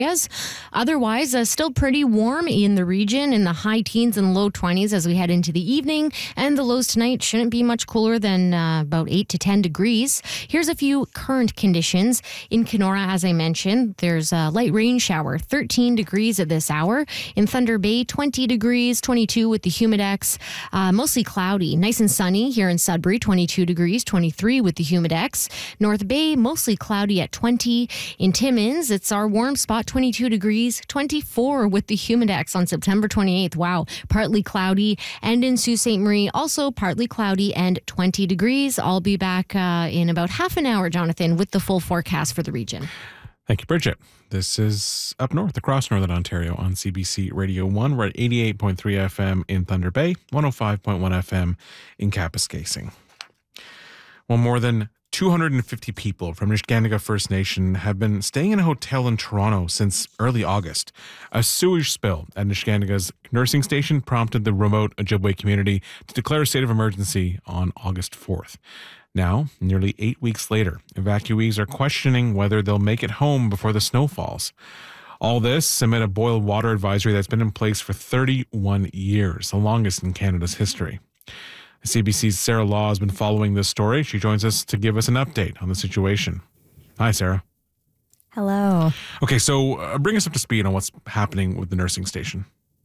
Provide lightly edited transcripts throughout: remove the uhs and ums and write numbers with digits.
areas. Otherwise, still pretty warm in the region in the high teens and low 20s as we head into the evening. And the lows tonight shouldn't be much cooler than about 8 to 10 degrees. Here's a few current conditions. In Kenora, as I mentioned, there's a light rain shower, 13 degrees at this hour. In Thunder Bay, 20 degrees, 22 with the Humidex. Mostly cloudy, nice and sunny here in Sudbury, 22 degrees, 23 with the Humidex. North Bay, mostly cloudy at 20. In Timmins, it's our warm spot, 22 degrees, 24 with the Humidex on September 28th. Wow, partly cloudy. And in Sault Ste. Marie, also partly cloudy and 20 degrees. I'll be back in about half an hour, Jonathan, with the full forecast for the region. Thank you, Bridget. This is Up North, across Northern Ontario on CBC Radio 1. We're at 88.3 FM in Thunder Bay, 105.1 FM in Kapuskasing. Well, more than 250 people from Nisga'a First Nation have been staying in a hotel in Toronto since early August. A sewage spill at Nisgaa'a's nursing station prompted the remote Ojibwe community to declare a state of emergency on August 4th. Now, nearly 8 weeks later, evacuees are questioning whether they'll make it home before the snow falls. All this amid a boil water advisory that's been in place for 31 years, the longest in Canada's history. CBC's Sarah Law has been following this story. She joins us to give us an update on the situation. Hi, Sarah. Hello. Okay, so bring us up to speed on what's happening with the nursing station.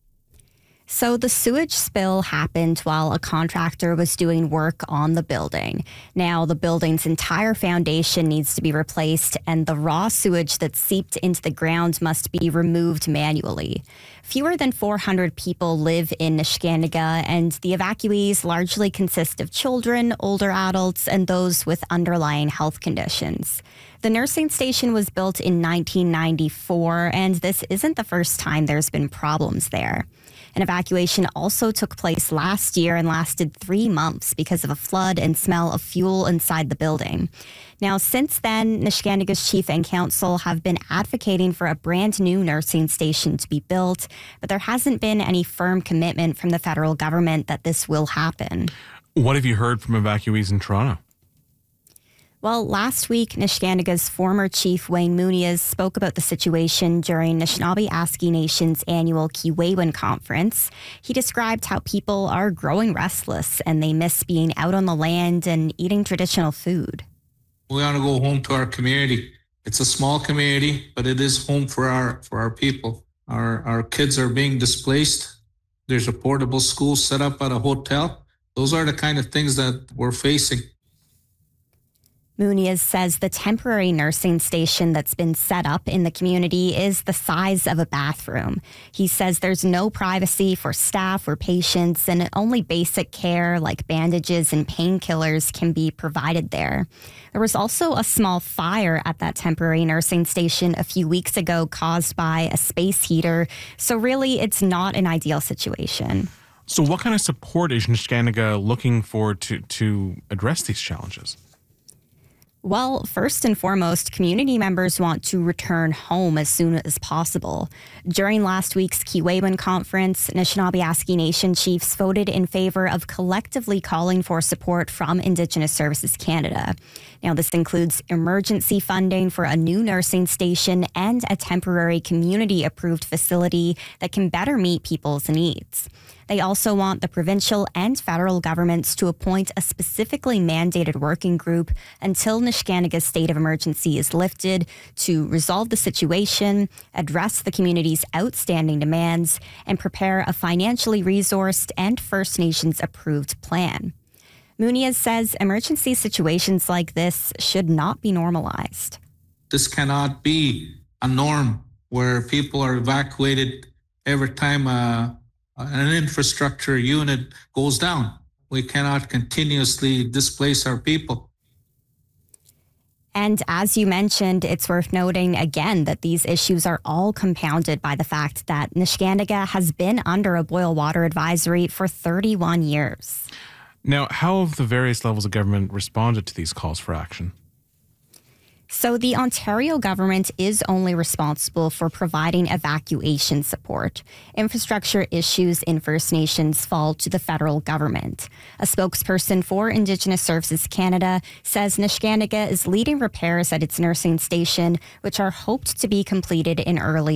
So the sewage spill happened while a contractor was doing work on the building. Now the building's entire foundation needs to be replaced, and the raw sewage that seeped into the ground must be removed manually. Fewer than 400 people live in Nisga'a, and the evacuees largely consist of children, older adults, and those with underlying health conditions. The nursing station was built in 1994, and this isn't the first time there's been problems there. An evacuation also took place last year and lasted 3 months because of a flood and smell of fuel inside the building. Now, since then, Nisgaa'a's chief and council have been advocating for a brand new nursing station to be built, but there hasn't been any firm commitment from the federal government that this will happen. What have you heard from evacuees in Toronto? Well, last week, Nisgaa'a's former chief, Wayne Muniz, spoke about the situation during Anishinaabe-Aski Nation's annual Kiwewen conference. He described how people are growing restless and they miss being out on the land and eating traditional food. We want to go home to our community. It's a small community, but it is home for our people. Our kids are being displaced. There's a portable school set up at a hotel. Those are the kind of things that we're facing. Muniz says the temporary nursing station that's been set up in the community is the size of a bathroom. He says there's no privacy for staff or patients, and only basic care like bandages and painkillers can be provided there. There was also a small fire at that temporary nursing station a few weeks ago caused by a space heater, so really it's not an ideal situation. So what kind of support is Nisga'a looking for to address these challenges? Well, first and foremost, community members want to return home as soon as possible. During last week's Kiwewen conference, Anishinaabe-Aski Nation chiefs voted in favor of collectively calling for support from Indigenous Services Canada. Now, this includes emergency funding for a new nursing station and a temporary community-approved facility that can better meet people's needs. They also want the provincial and federal governments to appoint a specifically mandated working group until Nisgaa'a's state of emergency is lifted to resolve the situation, address the community's outstanding demands, and prepare a financially resourced and First Nations approved plan. Muniz says emergency situations like this should not be normalized. This cannot be a norm where people are evacuated every time an infrastructure unit goes down. We cannot continuously displace our people. And as you mentioned, it's worth noting again that these issues are all compounded by the fact that Nisga'a has been under a boil water advisory for 31 years. Now, how have the various levels of government responded to these calls for action? So the Ontario government is only responsible for providing evacuation support. Infrastructure issues in First Nations fall to the federal government. A spokesperson for Indigenous Services Canada says Nisga'a is leading repairs at its nursing station, which are hoped to be completed in early